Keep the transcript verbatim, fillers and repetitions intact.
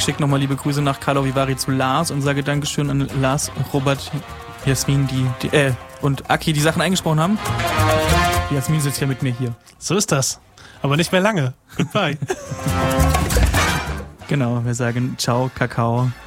schicke nochmal liebe Grüße nach Karlovy Vary zu Lars und sage Dankeschön an Lars, Robert, Jasmin, die, die äh, und Aki, die Sachen eingesprochen haben. Jasmin sitzt ja mit mir hier. So ist das. Aber nicht mehr lange. Goodbye. Genau, wir sagen ciao, Kakao.